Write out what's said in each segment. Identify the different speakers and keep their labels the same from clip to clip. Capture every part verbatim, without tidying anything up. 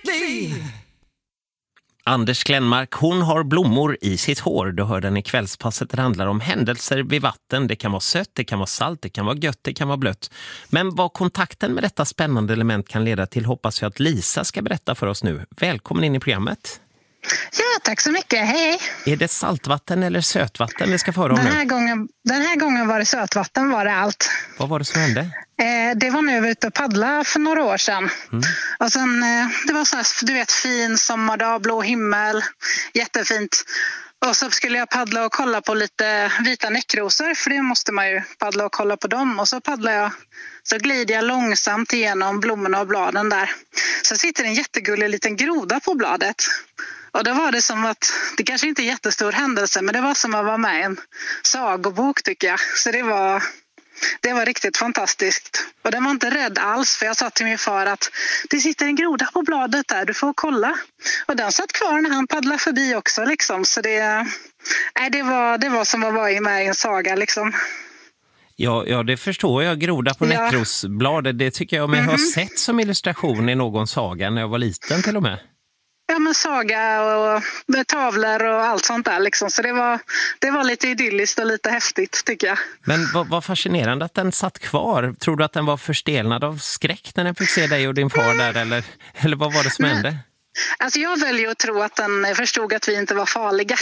Speaker 1: mitt liv.
Speaker 2: Anders Glenmark, hon har blommor i sitt hår. Du hör den i kvällspasset. Det handlar om händelser vid vatten. Det kan vara sött, det kan vara salt, det kan vara gött, det kan vara blött. Men vad kontakten med detta spännande element kan leda till hoppas jag att Lisa ska berätta för oss nu. Välkommen in i programmet.
Speaker 3: Ja, tack så mycket. Hej.
Speaker 2: Är det saltvatten eller sötvatten vi ska föra om
Speaker 3: den
Speaker 2: nu?
Speaker 3: här gången, den här gången var det sötvatten, var det allt.
Speaker 2: Vad var det som hände?
Speaker 3: Eh, det var när jag var ute och paddla för några år sedan.
Speaker 2: Mm.
Speaker 3: Och sen, eh, det var så här, du vet, fin sommardag, blå himmel, jättefint. Och så skulle jag paddla och kolla på lite vita näckrosor, för det måste man ju paddla och kolla på dem. Och så paddlar jag, så glider jag långsamt igenom blommorna och bladen där. Så sitter en jättegullig liten groda på bladet. Och då var det som att, det kanske inte är en jättestor händelse, men det var som att vara med i en sagobok tycker jag. Så det var, det var riktigt fantastiskt. Och den var inte rädd alls, för jag sa till min far att det sitter en groda på bladet där, du får kolla. Och den satt kvar när han paddlade förbi också liksom. Så det, nej, det, var, det var som att vara med i en saga liksom.
Speaker 2: Ja, ja, det förstår jag. Groda på
Speaker 3: Ja.
Speaker 2: näckrosbladet, det tycker jag om jag har
Speaker 3: Mhm.
Speaker 2: sett som illustration i någon saga när jag var liten till och med.
Speaker 3: Ja, men saga och med tavlor och allt sånt där liksom. Så det var, det var lite idylliskt och lite häftigt tycker jag.
Speaker 2: Men vad, vad fascinerande att den satt kvar. Tror du att den var förstelnad av skräck när den fick se dig och din far där? Eller, eller vad var det som hände?
Speaker 3: Alltså jag väljer att tro att den förstod att vi inte var farliga.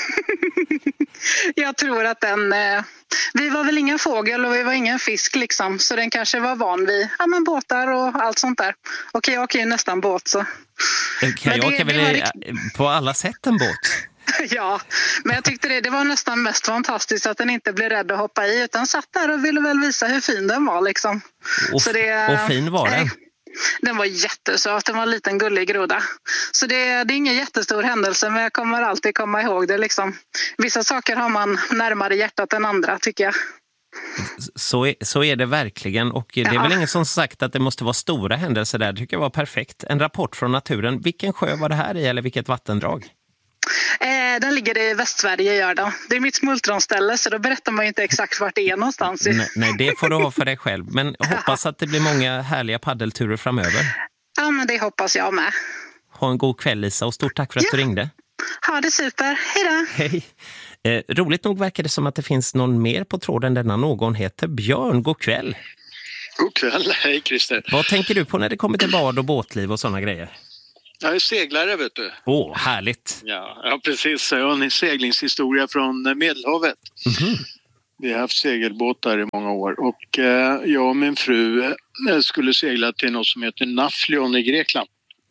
Speaker 3: Jag tror att den... Eh, vi var väl ingen fågel och vi var ingen fisk liksom. Så den kanske var van vid ja, men båtar och allt sånt där. Och jag åker ju nästan båt så...
Speaker 2: Kajak är väl
Speaker 3: det
Speaker 2: rikt... på alla sätt en båt?
Speaker 3: Ja, men jag tyckte det, det var nästan mest fantastiskt att den inte blev rädd att hoppa i. Utan satt där och ville väl visa hur fin den var liksom.
Speaker 2: Och,
Speaker 3: så det,
Speaker 2: och fin var den?
Speaker 3: Eh, Den var jättesöt, den var en liten gullig groda. Så det, det är ingen jättestor händelse, men jag kommer alltid komma ihåg det liksom. Vissa saker har man närmare hjärtat än andra tycker jag.
Speaker 2: Så är, så är det verkligen, och det är
Speaker 3: Ja.
Speaker 2: väl ingen som sagt att det måste vara stora händelser där. Det tycker jag var perfekt. En rapport från naturen. Vilken sjö var det här i eller vilket vattendrag?
Speaker 3: Eh, den ligger i Västsverige, gör den. Det är mitt smultronställe, så då berättar man ju inte exakt vart det är någonstans.
Speaker 2: Nej, nej, det får du ha för dig själv. Men hoppas att det blir många härliga paddelturer framöver.
Speaker 3: Ja, men det hoppas jag med.
Speaker 2: Ha en god kväll Lisa och stort tack för att
Speaker 3: Ja.
Speaker 2: du ringde.
Speaker 3: Ha det super, hej då!
Speaker 2: Hej. Eh, roligt nog verkar det som att det finns någon mer på tråden. Denna någon heter Björn. God kväll.
Speaker 4: God kväll, hej Christer.
Speaker 2: Vad tänker du på när det kommer till bad och båtliv och sådana grejer?
Speaker 4: Jag är seglare, vet du.
Speaker 2: Åh, oh, härligt.
Speaker 4: Ja, ja, precis. Jag har en seglingshistoria från Medelhavet.
Speaker 2: Mhm.
Speaker 4: Vi har haft segelbåtar i många år och eh, jag och min fru eh, skulle segla till något som heter Naflion i Grekland.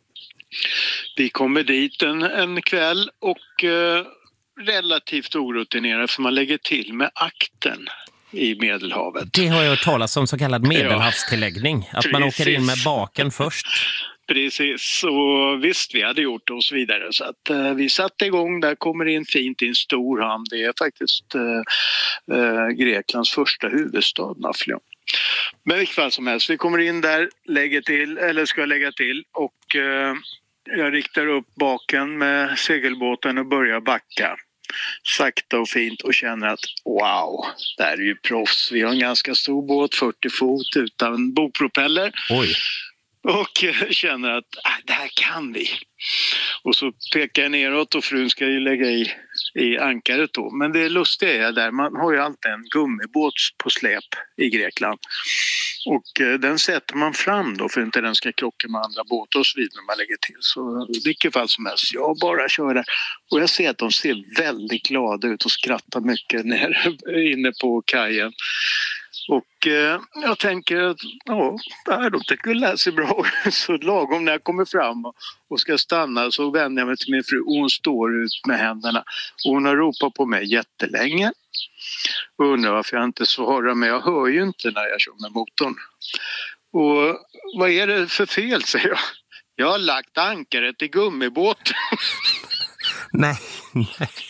Speaker 4: Vi kommer dit en, en kväll och eh, relativt orutinerade, för man lägger till med akten i Medelhavet.
Speaker 2: Det har jag hört talas om, så kallad medelhavstilläggning. Att man
Speaker 4: Precis.
Speaker 2: åker in med baken först.
Speaker 4: Precis, och visst vi hade gjort det och så vidare. Så att eh, vi satte igång, där kommer in fint i en stor hamn. Det är faktiskt eh, eh, Greklands första huvudstad, Naflion. Men i vilket fall som helst, vi kommer in där, lägger till, eller ska lägga till och eh, jag riktar upp baken med segelbåten och börjar backa. Sakta och fint och känner att wow, det här är ju proffs. Vi har en ganska stor båt, fyrtio fot utan bogpropeller.
Speaker 2: Oj.
Speaker 4: Och känner att äh, det här kan vi. Och så pekar jag neråt och frun ska ju lägga i, i ankaret då. Men det lustiga är där, man har ju alltid en gummibåt på släp i Grekland. Och eh, den sätter man fram då för att inte den ska krocka med andra båtar och så vidare när man lägger till. Så i vilket fall som helst, jag bara kör där. Och jag ser att de ser väldigt glada ut och skrattar mycket nere inne på kajen. Och eh, jag tänker att ja, de tycker det lär sig bra. Så lagom när jag kommer fram och, och ska stanna så vänder jag mig till min fru och hon står ut med händerna. Och hon har ropat på mig jättelänge. Och undrar varför jag inte svarar, men jag hör ju inte när jag kör med motorn. Och vad är det för fel, säger jag. Jag har lagt ankaret i gummibåt.
Speaker 2: Nej, nej.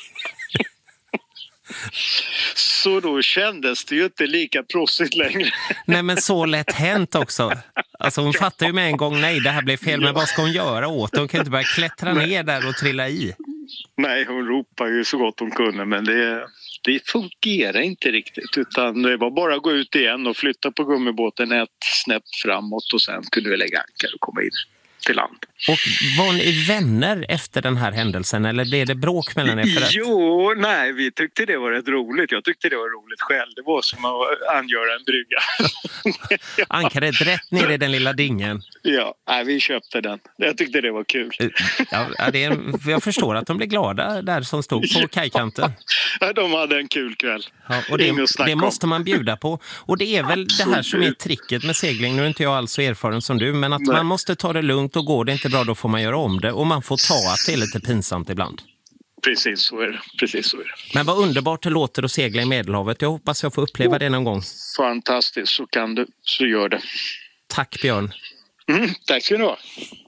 Speaker 4: Så då kändes det ju inte lika proffsigt längre.
Speaker 2: Nej, men så lätt hänt också. Alltså hon fattar ju med en gång, nej det här blev fel, men vad ska hon göra åt det? Hon kan inte bara klättra ner där och trilla i.
Speaker 4: Nej, hon ropar ju så gott hon kunde, men det, det fungerar inte riktigt. Utan det var bara att gå ut igen och flytta på gummibåten ett snäpp framåt och sen kunde vi lägga ankar och komma in. till land.
Speaker 2: Och var ni vänner efter den här händelsen eller blev det bråk mellan er? För att...
Speaker 4: Jo, nej, vi tyckte det var rätt roligt. Jag tyckte det var roligt själv. Det var som att angöra en brygga.
Speaker 2: Ankaret rätt ner i den lilla dingen.
Speaker 4: Ja, nej, vi köpte den. Jag tyckte det var kul.
Speaker 2: Ja, det är, jag förstår att de blev glada där som stod på kajkanten.
Speaker 4: Ja, de hade en kul kväll.
Speaker 2: Ja, och det, det måste man bjuda på. Och det är väl det här som är tricket med segling. Nu är inte jag alls så erfaren som du, men att nej. Man måste ta det lugnt och går det inte bra då får man göra om det. Och man får ta att det är lite pinsamt ibland.
Speaker 4: Precis så är det. Precis så är det.
Speaker 2: Men vad underbart det låter att segla i Medelhavet. Jag hoppas jag får uppleva det någon gång.
Speaker 4: Fantastiskt, så kan du. Så gör det.
Speaker 2: Tack Björn.
Speaker 4: Mm, tack ska du ha.